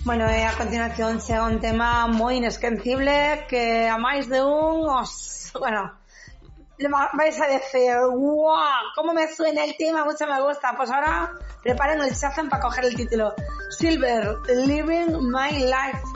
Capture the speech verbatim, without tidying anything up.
Bueno, eh, a continuación llega un tema muy inesquecible que a más de un os... Bueno, vais a decir, ¡wow! ¿Cómo me suena el tema? Mucho me gusta. Pues ahora preparen el Shazam para coger el título. Silver, Living My Life.